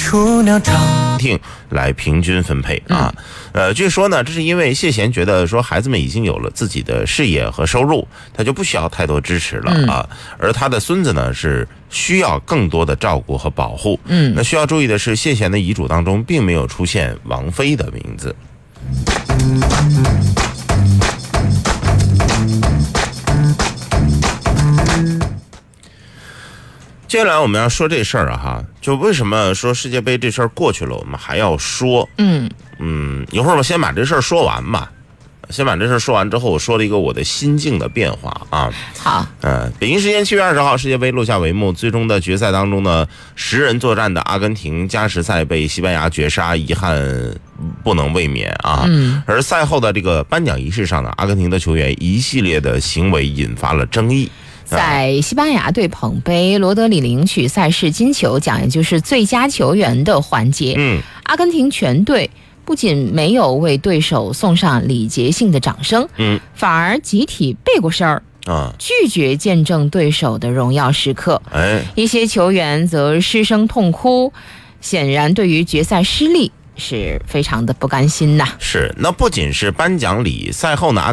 雏鸟长来平均分配啊。据说呢，这是因为谢贤觉得说孩子们已经有了自己的事业和收入，他就不需要太多支持了啊。而他的孙子呢是需要更多的照顾和保护。那需要注意的是，谢贤的遗嘱当中并没有出现王菲的名字。接下来我们要说这事儿啊，就为什么说世界杯这事儿过去了，我们还要说？一会儿我先把这事儿说完吧。先把这事儿说完之后，我说了一个我的心境的变化啊。 好， 北京时间7月20号，世界杯落下帷幕。最终的决赛当中呢，10人作战的阿根廷加时赛被西班牙绝杀，遗憾不能卫冕啊。而赛后的这个颁奖仪式上呢，阿根廷的球员一系列的行为引发了争议。 在西班牙队捧杯，罗德里领取赛事金球奖，也就是最佳球员的环节。阿根廷全队不仅没有为对手送上礼节性的掌声，反而集体背过身儿拒绝见证对手的荣耀时刻。一些球员则失声痛哭，显然对于决赛失利是非常的不甘心呐。 是，那不仅是颁奖礼，赛后呢